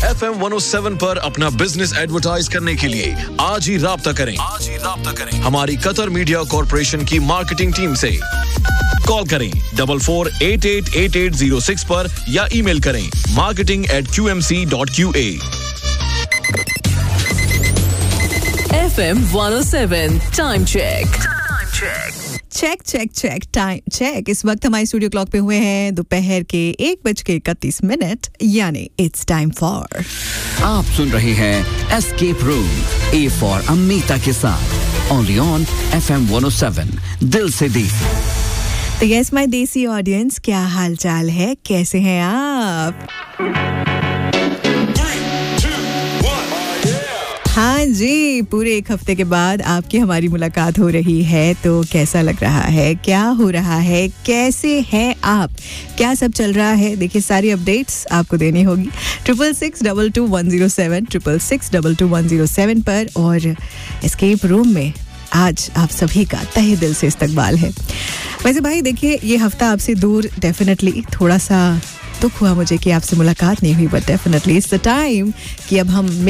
FM 107 पर अपना business advertise करने के लिए आज ही राब्ता करें हमारी कतर मीडिया कॉर्पोरेशन की मार्केटिंग टीम से। कॉल करें 44888806 पर या ईमेल करें marketing@qmc.qa। FM 107 time check. Check time check. इस वक्त हमारे स्टूडियो क्लॉक पे हुए हैं दोपहर के 1:31 यानी इट्स टाइम फॉर। आप सुन रहे हैं escape room A for Amita के साथ ओनली ऑन FM 107 दिल से देसी। तो यस माय देसी ऑडियंस, क्या हाल चाल है, कैसे हैं आप? हाँ जी, पूरे एक हफ्ते के बाद आपकी हमारी मुलाकात हो रही है, तो कैसा लग रहा है, क्या हो रहा है, कैसे हैं आप, क्या सब चल रहा है? देखिए, सारी अपडेट्स आपको देनी होगी 66222107 66222107 पर। और एस्केप रूम में आज आप सभी का तहे दिल से इस्तकबाल है। वैसे भाई देखिए, ये हफ्ता आपसे दूर डेफिनेटली थोड़ा सा दुख हुआ मुझे कि आपसे मुलाकात नहीं हुई, but definitely it's the time कि अब हम